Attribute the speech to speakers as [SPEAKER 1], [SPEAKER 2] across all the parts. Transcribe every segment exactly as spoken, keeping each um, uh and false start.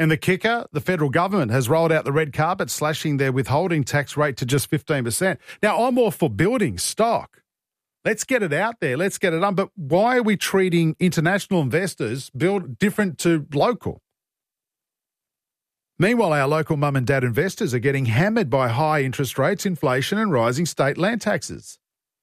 [SPEAKER 1] And the kicker, the federal government has rolled out the red carpet, slashing their withholding tax rate to just fifteen percent. Now, I'm all for building stock. Let's get it out there. Let's get it done. But why are we treating international investors build different to local? Meanwhile, our local mum and dad investors are getting hammered by high interest rates, inflation and rising state land taxes.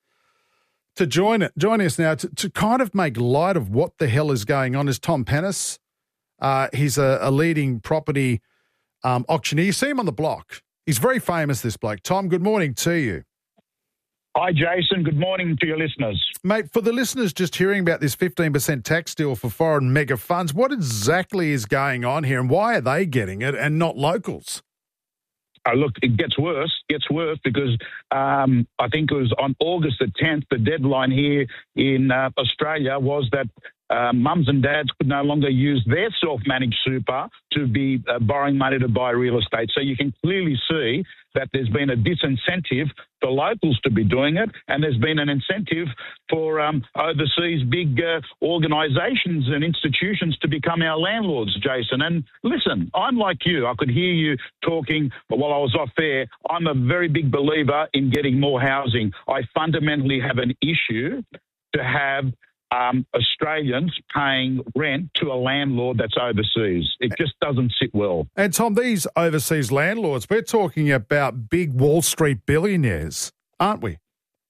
[SPEAKER 1] To join it, join us now to, to kind of make light of what the hell is going on is Tom Panos. Uh, he's a, a leading property um, auctioneer. You see him on the block. He's very famous, this bloke. Tom, good morning to you.
[SPEAKER 2] Hi, Jason. Good morning to your listeners.
[SPEAKER 1] Mate, for the listeners just hearing about this fifteen percent tax deal for foreign mega funds, what exactly is going on here and why are they getting it and not locals?
[SPEAKER 2] Uh, look, it gets worse, gets worse because um, I think it was on August the tenth, the deadline here in uh, Australia was that uh, mums and dads could no longer use their self-managed super to be uh, borrowing money to buy real estate. So you can clearly see that there's been a disincentive for locals to be doing it, and there's been an incentive for um, overseas big uh, organisations and institutions to become our landlords, Jason. And listen, I'm like you. I could hear you talking while I was off air. I'm a very big believer in getting more housing. I fundamentally have an issue to have Um, Australians paying rent to a landlord that's overseas. It just doesn't sit well.
[SPEAKER 1] And Tom, these overseas landlords, we're talking about big Wall Street billionaires, aren't we?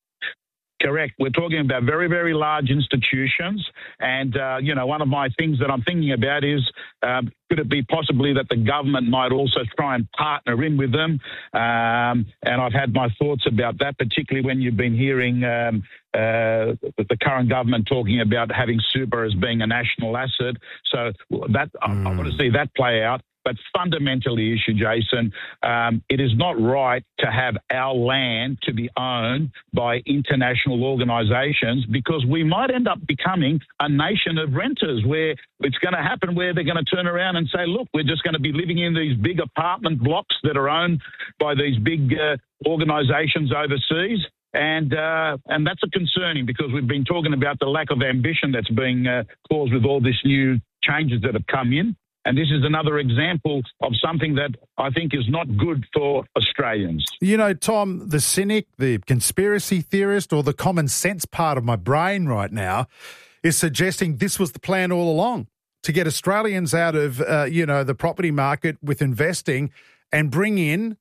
[SPEAKER 2] Correct. We're talking about very, very large institutions. And, uh, you know, one of my things that I'm thinking about is um, could it be possibly that the government might also try and partner in with them? Um, and I've had my thoughts about that, particularly when you've been hearing um, uh, the current government talking about having super as being a national asset. So that mm. I, I want to see that play out. But fundamentally issue, Jason, um, it is not right to have our land to be owned by international organisations because we might end up becoming a nation of renters where it's going to happen where they're going to turn around and say, look, we're just going to be living in these big apartment blocks that are owned by these big uh, organisations overseas. And uh, and that's a concerning because we've been talking about the lack of ambition that's being uh, caused with all these new changes that have come in. And this is another example of something that I think is not good for Australians.
[SPEAKER 1] You know, Tom, the cynic, the conspiracy theorist, or the common sense part of my brain right now is suggesting this was the plan all along, to get Australians out of, uh, you know, the property market with investing and bring in,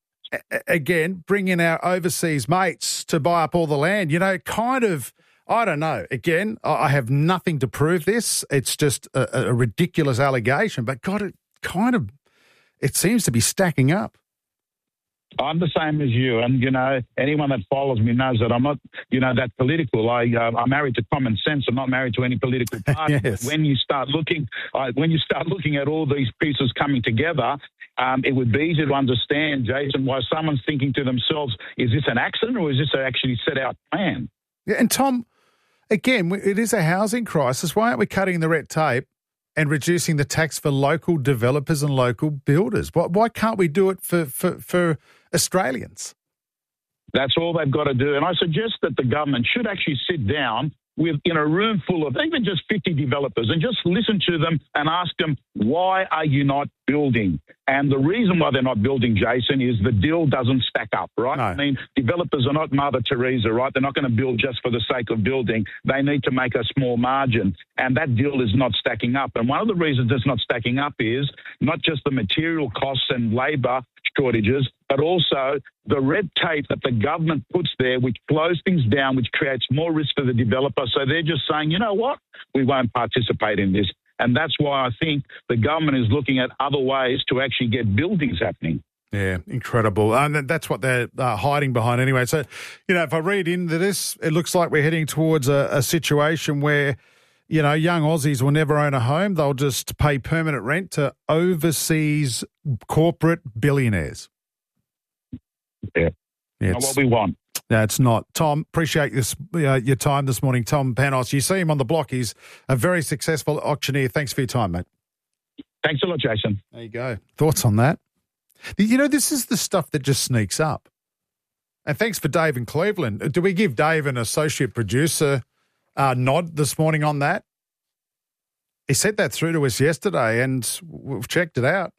[SPEAKER 1] again, bring in our overseas mates to buy up all the land. You know, kind of... I don't know. Again, I have nothing to prove this. It's just a, a ridiculous allegation. But God, it kind of, it seems to be stacking up.
[SPEAKER 2] I'm the same as you. And, you know, anyone that follows me knows that I'm not, you know, that political. I, uh, I'm married to common sense. I'm not married to any political party.
[SPEAKER 1] Yes.
[SPEAKER 2] When you start looking, uh, when you start looking at all these pieces coming together, um, it would be easy to understand, Jason, why someone's thinking to themselves, is this an accident or is this an actually set out plan?
[SPEAKER 1] Yeah, and Tom, again, it is a housing crisis. Why aren't we cutting the red tape and reducing the tax for local developers and local builders? Why, why can't we do it for, for, for Australians?
[SPEAKER 2] That's all they've got to do. And I suggest that the government should actually sit down with in a room full of even just fifty developers and just listen to them and ask them, why are you not building? And the reason why they're not building, Jason, is the deal doesn't stack up, right?
[SPEAKER 1] No.
[SPEAKER 2] I mean, developers are not Mother Teresa, right? They're not going to build just for the sake of building. They need to make a small margin. And that deal is not stacking up. And one of the reasons it's not stacking up is not just the material costs and labour shortages, but also the red tape that the government puts there, which slows things down, which creates more risk for the developer. So they're just saying, you know what, we won't participate in this. And that's why I think the government is looking at other ways to actually get buildings happening.
[SPEAKER 1] Yeah, incredible. And that's what they're uh, hiding behind anyway. So, you know, if I read into this, it looks like we're heading towards a, a situation where, you know, young Aussies will never own a home. They'll just pay permanent rent to overseas corporate billionaires.
[SPEAKER 2] Yeah,
[SPEAKER 1] yeah
[SPEAKER 2] not what we want.
[SPEAKER 1] No, it's not. Tom, appreciate this, uh, your time this morning. Tom Panos, you see him on the block. He's a very successful auctioneer. Thanks for your time, mate.
[SPEAKER 2] Thanks a lot, Jason.
[SPEAKER 1] There you go. Thoughts on that? You know, this is the stuff that just sneaks up. And thanks for Dave in Cleveland. Do we give Dave an associate producer uh, nod this morning on that? He sent that through to us yesterday and we've checked it out.